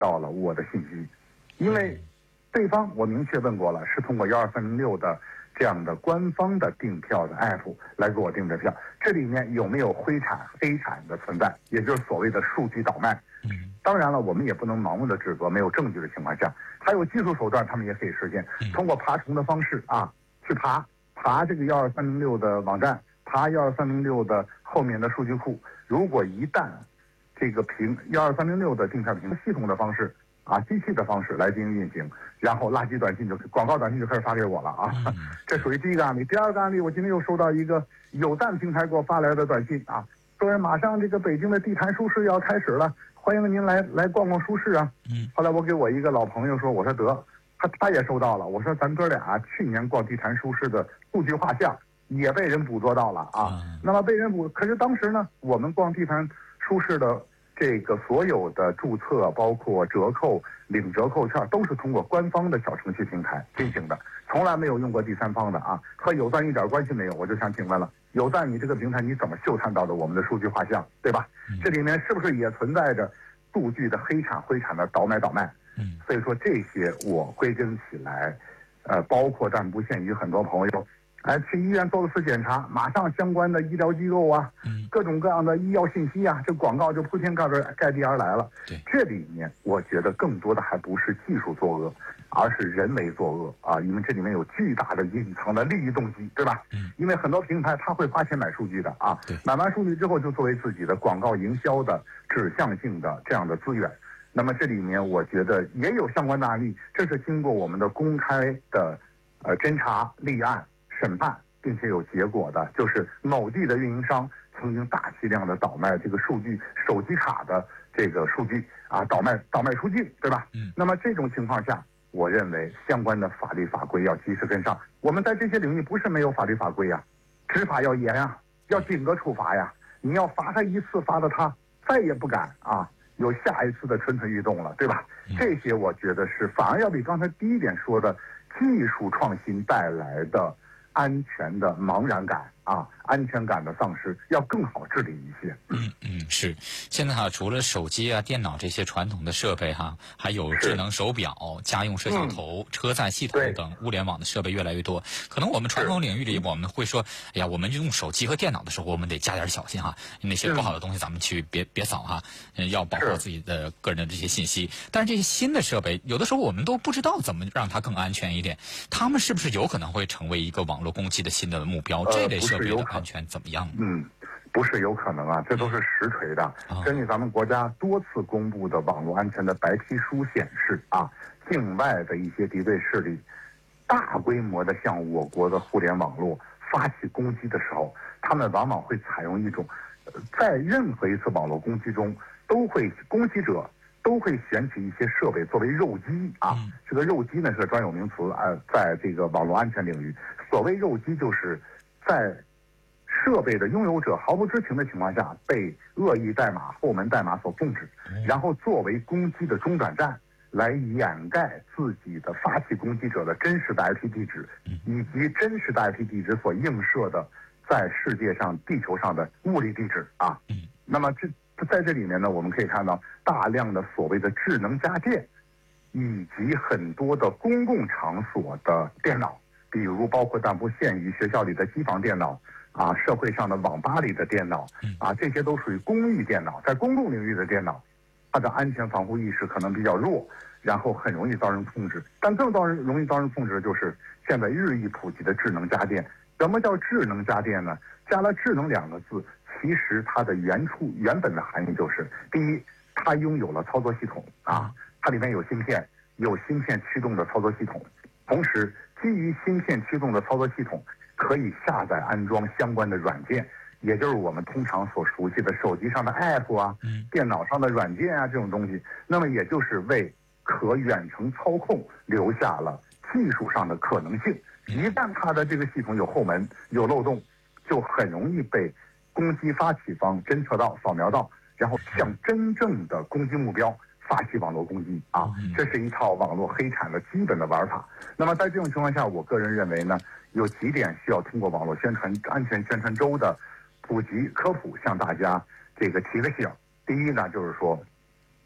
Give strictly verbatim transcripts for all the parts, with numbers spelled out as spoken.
到了我的信息，因为对方我明确问过了，是通过幺二三零六的这样的官方的订票的 app 来给我订的票，这里面有没有灰产黑产的存在，也就是所谓的数据倒卖？当然了，我们也不能盲目的指责，没有证据的情况下，还有技术手段，他们也可以实现，通过爬虫的方式啊，去爬爬这个幺二三零六的网站，爬幺二三零六的后面的数据库。如果一旦这个凭幺二三零六的订票屏系统的方式啊，机器的方式来进行运行，然后垃圾短信就广告短信就开始发给我了啊，这属于第一个案例。第二个案例，我今天又收到一个有赞平台给我发来的短信啊，说马上这个北京的地坛书市要开始了。欢迎您来来逛逛书市啊！嗯，后来我给我一个老朋友说，我说得，他他也收到了。我说咱哥俩去年逛地坛书市的数据画像也被人捕捉到了啊。嗯、那么被人捕，可是当时呢，我们逛地坛书市的这个所有的注册，包括折扣、领折扣券，都是通过官方的小程序平台进行的，从来没有用过第三方的啊，和有赞一点关系没有。我就想请问了。有赞你这个平台你怎么嗅探到的我们的数据画像，对吧？这里面是不是也存在着数据的黑产灰产的倒买倒卖？嗯，所以说这些我归根起来，呃，包括但不限于很多朋友，哎，去医院做了次检查，马上相关的医疗机构啊，嗯，各种各样的医药信息啊，这广告就铺天盖地盖地而来了。对，这里面我觉得更多的还不是技术作恶，而是人为作恶啊，因为这里面有巨大的隐藏的利益动机，对吧？嗯，因为很多平台他会花钱买数据的啊，对，买完数据之后就作为自己的广告营销的指向性的这样的资源。那么这里面我觉得也有相关的案例，这是经过我们的公开的呃侦查立案审判，并且有结果的，就是某地的运营商曾经大批量的倒卖这个数据手机卡的这个数据啊，倒卖倒卖出境，对吧？嗯，那么这种情况下，我认为相关的法律法规要及时跟上。我们在这些领域不是没有法律法规呀，执法要严啊，要顶格处罚呀。你要罚他一次，罚的他再也不敢啊有下一次的蠢蠢欲动了，对吧？这些我觉得是反而要比刚才第一点说的技术创新带来的安全的茫然感啊，安全感的丧失要更好治理一些。 嗯嗯，是。现在哈，除了手机啊、电脑这些传统的设备哈，还有智能手表、家用摄像头、嗯、车载系统等物联网的设备越来越多。可能我们传统领域里，我们会说，哎呀，我们用手机和电脑的时候，我们得加点小心哈，那些不好的东西咱们去别别扫哈，嗯，要保护自己的个人的这些信息。但是这些新的设备，有的时候我们都不知道怎么让它更安全一点。他们是不是有可能会成为一个网络攻击的新的目标？ 呃、 这类设备的安全怎么样？ 嗯，不是有可能啊，这都是实锤的。根据咱们国家多次公布的网络安全的白皮书显示啊，境外的一些敌对势力大规模的向我国的互联网络发起攻击的时候，他们往往会采用一种，在任何一次网络攻击中，都会攻击者都会选取一些设备作为肉鸡啊。这个肉鸡呢是个专有名词啊，在这个网络安全领域，所谓肉鸡就是在设备的拥有者毫不知情的情况下，被恶意代码、后门代码所控制，然后作为攻击的中转站，来掩盖自己的发起攻击者的真实的 I P 地址，以及真实的 I P 地址所映射的在世界上、地球上的物理地址啊。那么这在这里面呢，我们可以看到大量的所谓的智能家电，以及很多的公共场所的电脑，比如包括但不限于学校里的机房电脑。啊，社会上的网吧里的电脑，啊，这些都属于公益电脑，在公共领域的电脑，它的安全防护意识可能比较弱，然后很容易遭人控制。但更遭人容易遭人控制的就是现在日益普及的智能家电。什么叫智能家电呢？加了智能两个字，其实它的原处原本的含义就是：第一，它拥有了操作系统啊，它里面有芯片，有芯片驱动的操作系统，同时基于芯片驱动的操作系统。可以下载安装相关的软件，也就是我们通常所熟悉的手机上的 app 啊，嗯，电脑上的软件啊这种东西。那么也就是为可远程操控留下了技术上的可能性。一旦它的这个系统有后门、有漏洞，就很容易被攻击发起方侦测到、扫描到，然后向真正的攻击目标发起网络攻击啊。这是一套网络黑产的基本的玩法。那么在这种情况下，我个人认为呢，有几点需要通过网络宣传安全宣传周的普及科普向大家这个提个醒。第一呢，就是说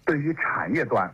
对于产业端